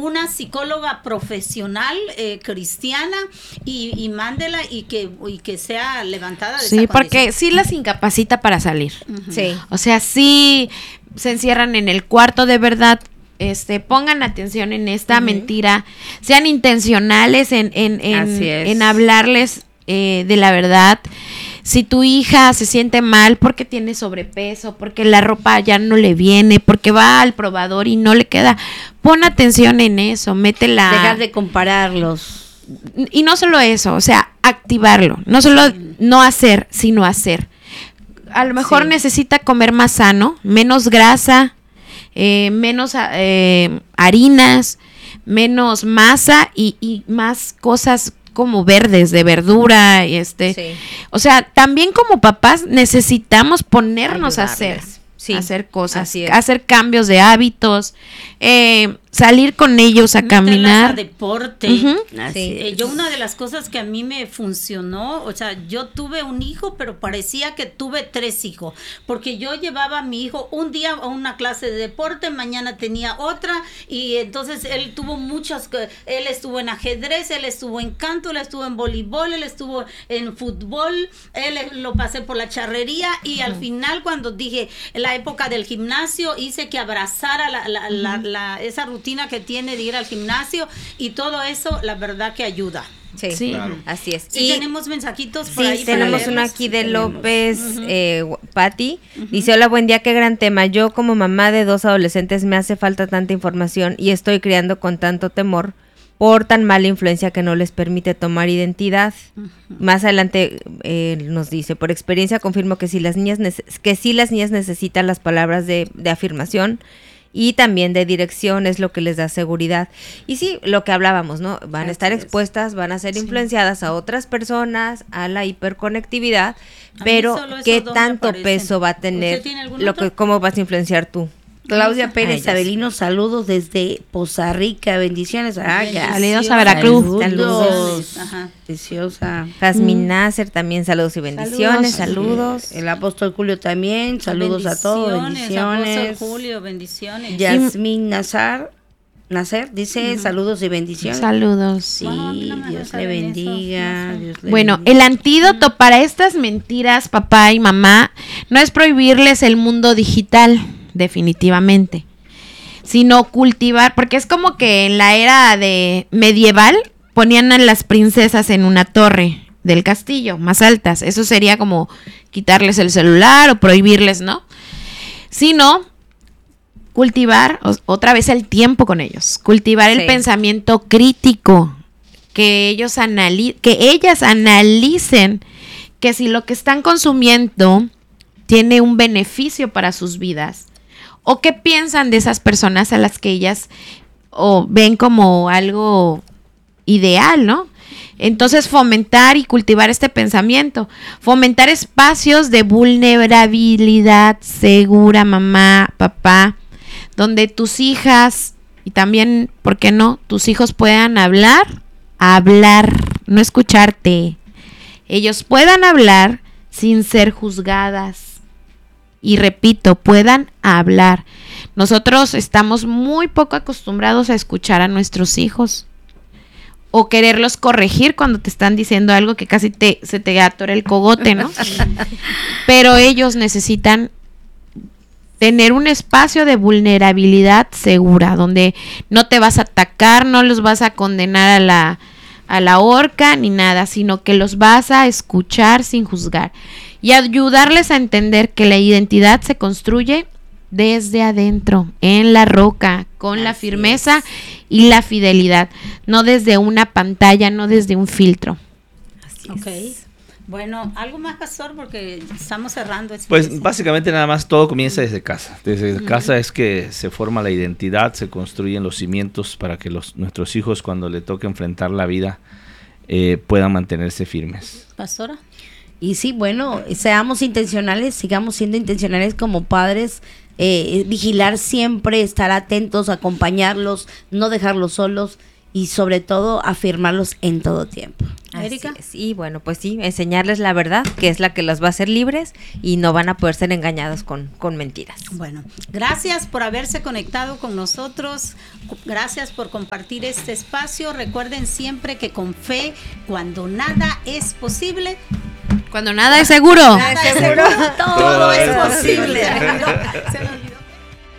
una psicóloga profesional cristiana y mándela y que sea levantada de esa condición. Porque sí las incapacita para salir. Sí. O sea, sí se encierran en el cuarto, de verdad. Pongan atención en esta mentira, sean intencionales en hablarles de la verdad. Si tu hija se siente mal porque tiene sobrepeso, porque la ropa ya no le viene, porque va al probador y no le queda, pon atención en eso, métela. Dejar de compararlos. Y no solo eso, o sea, activarlo, no solo no hacer, sino hacer. A lo mejor necesita comer más sano, menos grasa, menos harinas, menos masa y más cosas como verdes, de verdura, o sea, también como papás necesitamos ponernos a hacer cosas, hacer cambios de hábitos, salir con ellos a caminar. A deporte. Yo una de las cosas que a mí me funcionó, o sea, yo tuve un hijo, pero parecía que tuve 3 hijos, porque yo llevaba a mi hijo un día a una clase de deporte, mañana tenía otra, y entonces él tuvo él estuvo en ajedrez, él estuvo en canto, él estuvo en voleibol, él estuvo en fútbol, él lo pasé por la charrería, y al final cuando dije la época del gimnasio, hice que abrazara esa rutina que tiene de ir al gimnasio, y todo eso, la verdad que ayuda. Sí, claro. Así es. Y tenemos mensajitos por ahí. Tenemos uno aquí de López, Patti. Dice: hola, buen día, qué gran tema. Yo como mamá de 2 adolescentes me hace falta tanta información y estoy criando con tanto temor por tan mala influencia que no les permite tomar identidad. Más adelante nos dice: por experiencia confirmo que si las niñas necesitan las palabras de afirmación y también de dirección, es lo que les da seguridad. Y sí, lo que hablábamos, ¿no? Van a estar expuestas, van a ser influenciadas a otras personas, a la hiperconectividad, pero ¿qué tanto peso va a tener? ¿Cómo vas a influenciar tú? Claudia Pérez Avelino, saludos desde Poza Rica, bendiciones. Saludos a Veracruz. Saludos. Preciosa. Jazmín Nasser también, saludos y bendiciones. Saludos. El apóstol Julio también, saludos a todos, bendiciones. Apóstol Julio, bendiciones. Yasmín Nasser dice saludos y bendiciones. Saludos. Sí, Dios le bendiga. El antídoto para estas mentiras, papá y mamá, no es prohibirles el mundo digital, definitivamente, sino cultivar, porque es como que en la era de medieval ponían a las princesas en una torre del castillo más altas. Eso sería como quitarles el celular o prohibirles, ¿no? Sino cultivar otra vez el tiempo con ellos, cultivar el pensamiento crítico, que ellas analicen que si lo que están consumiendo tiene un beneficio para sus vidas, o qué piensan de esas personas a las que ellas ven como algo ideal, ¿no? Entonces, fomentar y cultivar este pensamiento, fomentar espacios de vulnerabilidad segura, mamá, papá, donde tus hijas y también, ¿por qué no?, tus hijos puedan hablar, no escucharte. Ellos puedan hablar sin ser juzgadas. Y repito, puedan hablar. Nosotros estamos muy poco acostumbrados a escuchar a nuestros hijos o quererlos corregir cuando te están diciendo algo que casi se te atora el cogote, ¿no? Pero ellos necesitan tener un espacio de vulnerabilidad segura, donde no te vas a atacar, no los vas a condenar a la horca ni nada, sino que los vas a escuchar sin juzgar. Y ayudarles a entender que la identidad se construye desde adentro, en la roca, con la firmeza y la fidelidad, no desde una pantalla, no desde un filtro. Así es. Bueno, algo más, pastor, porque estamos cerrando. Pues básicamente nada más todo comienza desde casa. Desde casa es que se forma la identidad, se construyen los cimientos para que nuestros hijos, cuando le toque enfrentar la vida, puedan mantenerse firmes. Pastora. Y sí, bueno, seamos intencionales, sigamos siendo intencionales como padres, vigilar siempre, estar atentos, acompañarlos, no dejarlos solos y sobre todo afirmarlos en todo tiempo. Erika. Y bueno, pues sí, enseñarles la verdad, que es la que los va a hacer libres y no van a poder ser engañados con mentiras. Bueno, gracias por haberse conectado con nosotros, gracias por compartir este espacio. Recuerden siempre que con fe, cuando nada es posible, cuando nada es seguro. todo es posible. Se me olvidó.